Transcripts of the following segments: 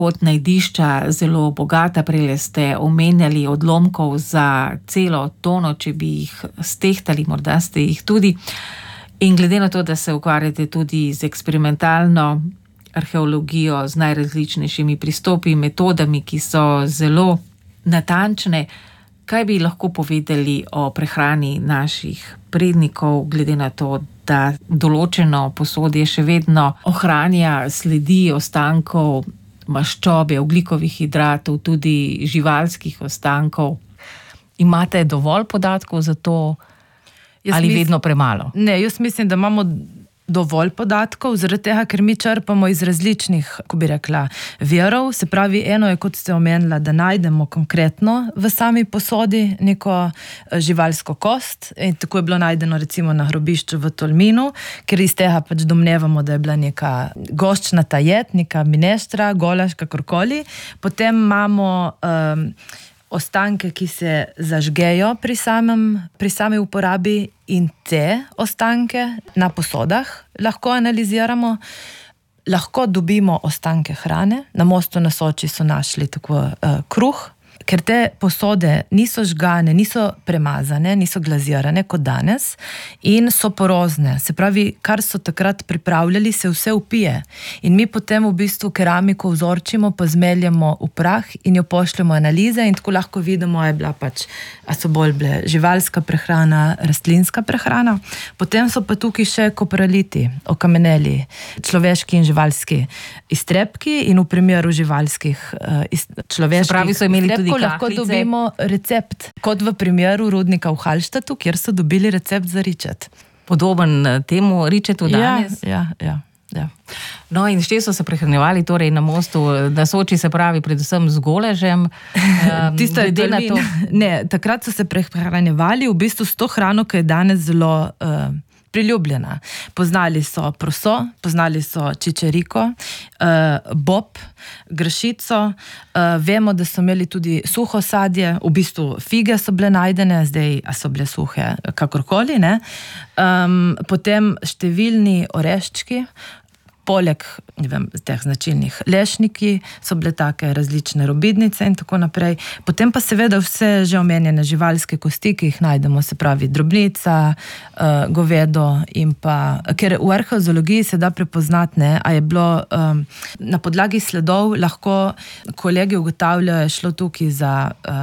Pot najdišča zelo bogata, prej ste omenjali odlomkov za celo tono, če bi jih stehtali, morda ste jih tudi. In glede na to, da se ukvarjate tudi z eksperimentalno arheologijo, z najrazličnejšimi pristopi, metodami, ki so zelo natančne, kaj bi lahko povedali o prehrani naših prednikov, glede na to, da določeno posodje še vedno ohranja sledi ostankov maščobe, ogljikovih hidratov, tudi živalskih ostankov. Imate dovolj podatkov za to ali vedno premalo? Ne, jaz mislim, da imamo dovolj podatkov, zaradi tega, ker mi črpamo iz različnih, ko bi rekla, virov. Se pravi, eno je, kot ste omenila, da najdemo konkretno v sami posodi neko živalsko kost. In tako je bilo najdeno recimo na grobišču v Tolminu, ker iz tega pač domnevamo, da je bila neka goščnata jed, neka mineštra, golaž, kakorkoli. Potem imamo ostanke, ki se zažgejo pri sami uporabi, in te ostanke na posodah lahko analiziramo. Lahko dobimo ostanke hrane. Na Mostu na Soči so našli tako kruh, ker te posode niso žgane, niso premazane, niso glazirane kot danes in so porozne. Se pravi, kar so takrat pripravljali, se vse upije. In mi potem v bistvu keramiko vzorčimo, pa zmeljemo v prah in jo pošljemo analize in tako lahko vidimo, je bila pač, a so bolj bile živalska prehrana, rastlinska prehrana. Potem so pa tukaj še koproliti, okameneli, človeški in živalski iztrebki in v primeru živalskih človeških. Se pravi, so imeli tudi lahko dobimo recept, kot v primeru rudnika v Hallštatu, kjer so dobili recept za ričet. Podoben temu ričetu danes? Ja. No, in še so se prehranjevali torej na Mostu na Soči, se pravi predvsem z goležem. Tisto je Tolmin. Ne, takrat so se prehranjevali v bistvu s to hrano, ki je danes zelo priljubljena. Poznali so proso, poznali so čičeriko, bob, gršico, vemo, da so imeli tudi suho sadje, v bistvu fige so bile najdene, zdaj a so bile suhe, kakorkoli, ne. Potem številni oreščki, poleg, ne vem, teh značilnih lešniki, so bile take različne robidnice in tako naprej. Potem pa seveda vse že omenjene živalske kosti, ki jih najdemo, se pravi drobnica, govedo in pa, ker v arheozoologiji se da prepoznati, ne, a je bilo na podlagi sledov lahko kolegi ugotavljajo, je šlo tukaj za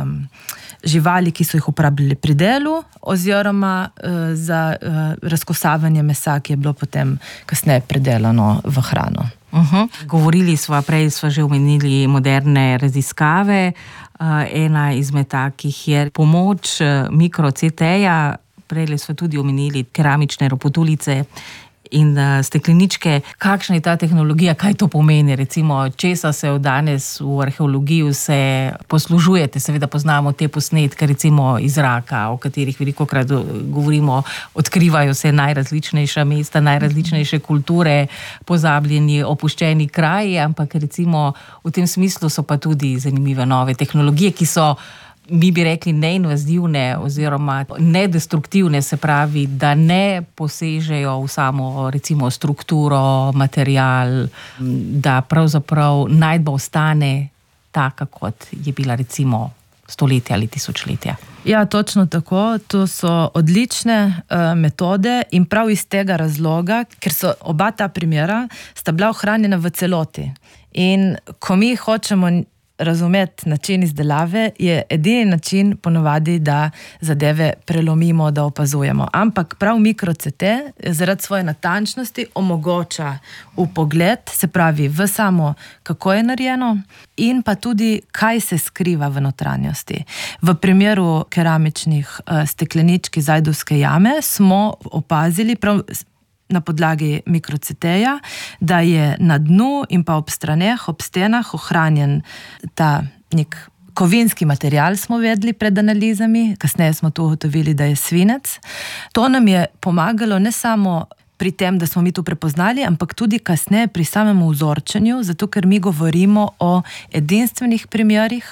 živali, ki so jih uporabljali pri delu, oziroma za razkosavanje mesa, ki je bilo potem kasneje predelano v hrano. Govorili sva, prej sva že omenili moderne raziskave. Ena izmed takih je pomoč mikro-CT-ja, prej sva tudi omenili keramične ropotulice in stekleničke. Kakšna je ta tehnologija, kaj to pomeni? Recimo, česa se danes v arheologiji se poslužujete? Seveda poznamo te posnetke, recimo iz zraka, o katerih velikokrat govorimo, odkrivajo se najrazličnejša mesta, najrazličnejše kulture, pozabljeni, opuščeni kraji, ampak recimo v tem smislu so pa tudi zanimive nove tehnologije, ki so, mi bi rekli, neinvazivne oziroma nedestruktivne, se pravi, da ne posežejo v samo, recimo, strukturo, material, da pravzaprav najdba ostane taka, kot je bila recimo stoletja ali tisočletja. Ja, točno tako. To so odlične metode in prav iz tega razloga, ker so oba ta primera sta bila ohranjena v celoti. In ko mi hočemo razumeti način izdelave, je edini način ponovadi, da zadeve prelomimo, da opazujemo. Ampak prav mikro-CT zaradi svoje natančnosti omogoča vpogled, se pravi v samo, kako je narejeno in pa tudi, kaj se skriva v notranjosti. V primeru keramičnih stekleničk iz Ajdovske jame smo opazili prav na podlagi mikro-CT-ja, da je na dnu in pa ob straneh, ob stenah ohranjen ta nek kovinski material, smo vedeli pred analizami, kasneje smo tu ugotovili, da je svinec. To nam je pomagalo ne samo pri tem, da smo mi to prepoznali, ampak tudi kasneje pri samem vzorčenju, zato ker mi govorimo o edinstvenih primerih,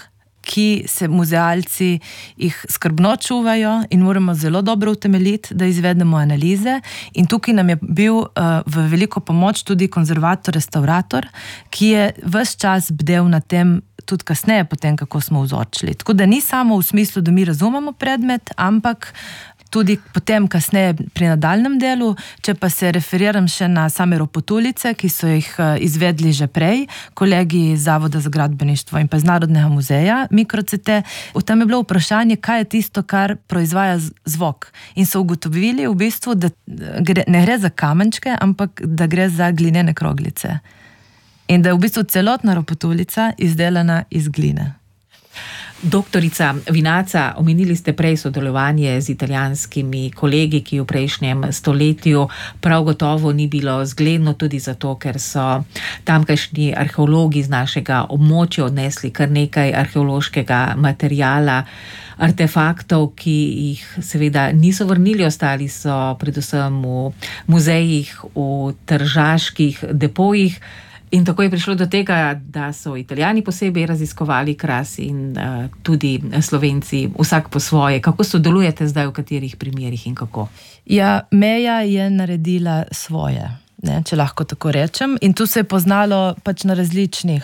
ki se muzealci jih skrbno čuvajo in moramo zelo dobro utemeljiti, da izvedemo analize. In tukaj nam je bil v veliko pomoč tudi konzervator-restaurator, ki je ves čas bdel na tem, tudi kasneje potem, kako smo vzorčili. Tako da ni samo v smislu, da mi razumemo predmet, ampak tudi potem kasneje pri nadaljnem delu, če pa se referiram še na same ropotulice, ki so jih izvedli že prej, kolegi iz Zavoda za gradbeništvo in pa iz Narodnega muzeja, MikroCT, tam je bilo vprašanje, kaj je tisto, kar proizvaja zvok. In so ugotovili v bistvu, da ne gre za kamenčke, ampak da gre za glinene kroglice. In da je v bistvu celotna ropotulica izdelana iz gline. Doktorica Vinaca, omenili ste prej sodelovanje z italijanskimi kolegi, ki v prejšnjem stoletju prav gotovo ni bilo zgledno, tudi zato, ker so tamkajšnji arheologi z našega območja odnesli kar nekaj arheološkega materijala, artefaktov, ki jih seveda niso vrnili, ostali so predvsem v muzejih, v tržaških depojih. In tako je prišlo do tega, da so Italijani posebej raziskovali Kras in tudi Slovenci vsak po svoje. Kako sodelujete zdaj, v katerih primerih in kako? Ja, Meja je naredila svoje, ne, če lahko tako rečem. In tu se je poznalo pač na različnih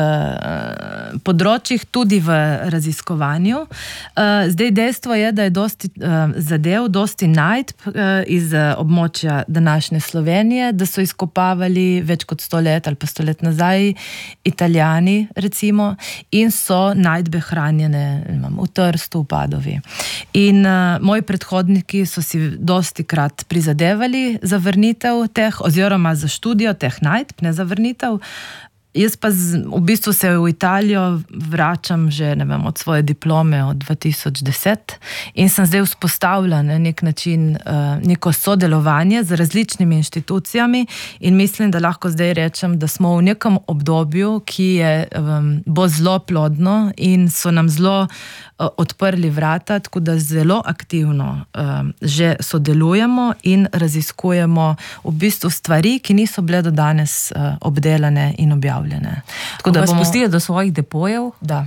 področjih, tudi v raziskovanju. Zdaj dejstvo je, da je dosti zadev, dosti najdb iz območja današnje Slovenije, da so izkopavali več kot 100 let ali pa 100 let nazaj Italijani, recimo, in so najdbe hranjene v Trstu, v Padovi. In moji predhodniki so si dostikrat prizadevali za vrnitev teh, oziroma za študijo teh najdb, ne za vrnitev. Jaz pa v bistvu se v Italijo vračam že, ne vem, od svoje diplome od 2010 in sem zdaj vzpostavila na nek način neko sodelovanje z različnimi inštitucijami in mislim, da lahko zdaj rečem, da smo v nekem obdobju, ki je bo zelo plodno in so nam zelo odprli vrata, tako da zelo aktivno že sodelujemo in raziskujemo v bistvu stvari, ki niso bile do danes obdelane in objavljene. Tako da vas pustijo do svojih depojev? Da.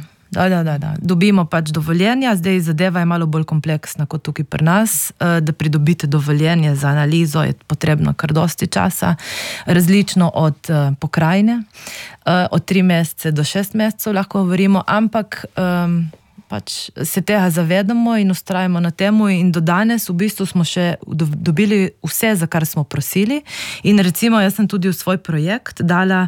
Dobimo pač dovoljenja, zdaj zadeva je malo bolj kompleksna kot tukaj pri nas, da pridobite dovoljenje za analizo je potrebno kar dosti časa, različno od pokrajine, od 3 mesece do 6 mesecev lahko govorimo, ampak pač se tega zavedamo in ustrajamo na temu in do danes v bistvu smo še dobili vse, za kar smo prosili in recimo jaz sem tudi v svoj projekt dala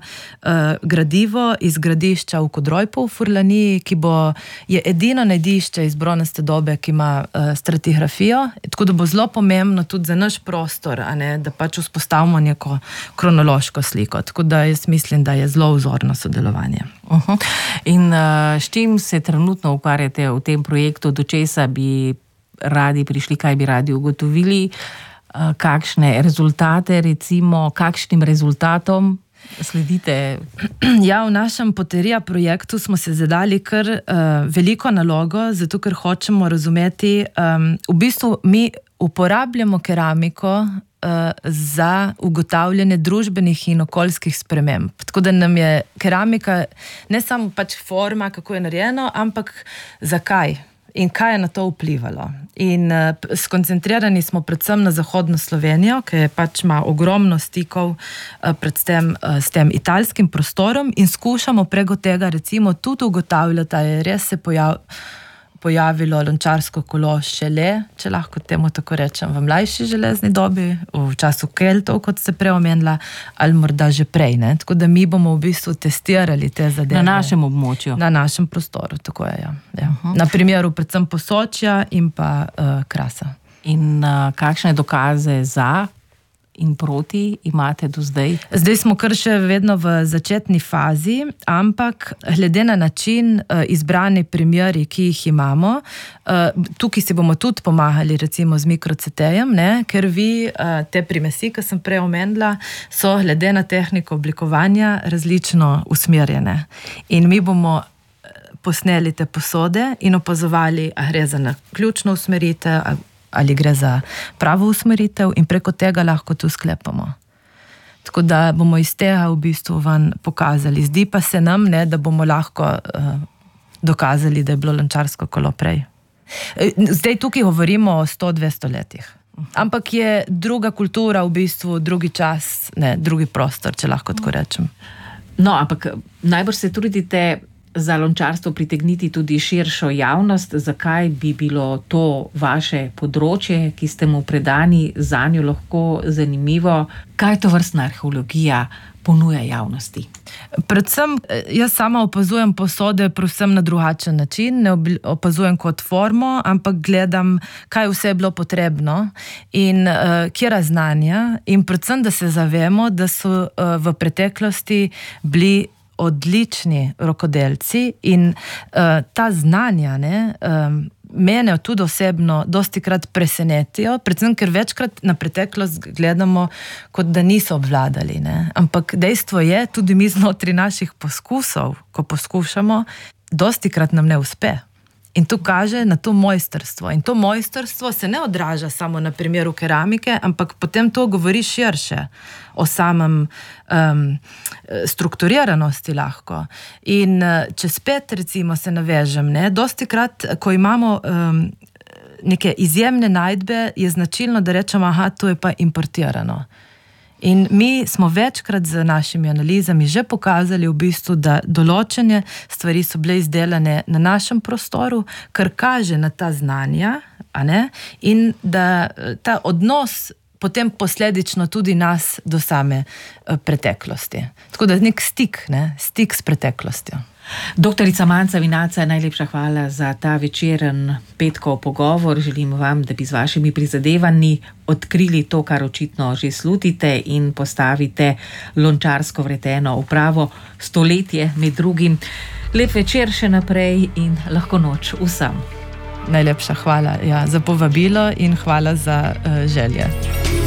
gradivo iz gradišča v Kodrojpu v Furlaniji, ki je edino najdišče iz bronaste dobe, ki ima stratigrafijo, tako da bo zelo pomembno tudi za naš prostor, a ne, da pač vzpostavimo neko kronološko sliko, tako da jaz mislim, da je zelo vzorno sodelovanje. In s čim se trenutno ukvarjate v tem projektu, do česa bi radi prišli, kaj bi radi ugotovili, kakšne rezultate, recimo, kakšnim rezultatom sledite? Ja, v našem Poterija projektu smo se zadali kar veliko nalogo, zato ker hočemo razumeti, v bistvu mi uporabljamo keramiko za ugotavljanje družbenih in okoljskih sprememb. Tako da nam je keramika ne samo pač forma, kako je narejeno, ampak zakaj in kaj je na to vplivalo. In skoncentrirani smo predvsem na zahodno Slovenijo, ki je pač ima ogromno stikov predvsem s tem italskim prostorom in skušamo preko tega recimo tudi ugotavljati, da je res se pojavilo lončarsko kolo šele, če lahko temu tako rečem, v mlajši železni dobi, v času Keltov, kot ste prej omenila, ali morda že prej, ne? Tako da mi bomo v bistvu testirali te zadeve. Na našem območju. Na našem prostoru, tako je, ja. Na primeru predvsem Posočja in pa Krasa. In kakšne dokaze za in proti imate do zdaj? Zdaj smo kar še vedno v začetni fazi, ampak glede na način izbrani primeri, ki jih imamo, tukaj si bomo tudi pomagali recimo z MikroCT-jem, ne, ker vi te primesi, ki sem prej omenila, so glede na tehniko oblikovanja različno usmerjene. In mi bomo posneli te posode in opazovali, a gre za naključno usmeritev, ali gre za pravo usmeritev in preko tega lahko tu sklepamo. Tako da bomo iz tega v bistvu van pokazali. Zdi pa se nam, ne, da bomo lahko dokazali, da je bilo lončarsko kolo prej. Zdaj tukaj govorimo o 100-200 letih. Ampak je druga kultura, v bistvu drugi čas, drugi prostor, če lahko tako rečem. No, ampak najbolj se trudite za lončarstvo pritegniti tudi širšo javnost. Zakaj bi bilo to vaše področje, ki ste mu predani, zanjo lahko zanimivo? Kaj to vrstna arheologija ponuja javnosti? Predvsem, jaz sama opazujem posode predvsem na drugačen način, ne opazujem kot formo, ampak gledam, kaj vse je bilo potrebno in kjera znanja in predvsem, da se zavemo, da so v preteklosti bili odlični rokodelci in ta znanja, mene tudi osebno dostikrat presenetijo, predvsem, ker večkrat na preteklost gledamo, kot da niso obvladali, ampak dejstvo je, tudi mi znotraj naših poskusov, ko poskušamo, dostikrat nam ne uspe. In to kaže na to mojstrstvo. In to mojstrstvo se ne odraža samo na primeru keramike, ampak potem to govori širše o samem strukturiranosti lahko. In če spet recimo se navežem, dostikrat, ko imamo neke izjemne najdbe, je značilno, da rečemo, to je pa importirano. In mi smo večkrat z našimi analizami že pokazali v bistvu, da določene stvari so bile izdelane na našem prostoru, kar kaže na ta znanja, in da ta odnos potem posledično tudi nas do same preteklosti. Tako da nek stik s preteklostjo. Doktorica Manca Vinaca, najlepša hvala za ta večeren petkov pogovor. Želim vam, da bi z vašimi prizadevanji odkrili to, kar očitno že slutite in postavite lončarsko vreteno v pravo stoletje med drugim. Lep večer še naprej in lahko noč vsem. Najlepša hvala za povabilo in hvala za želje.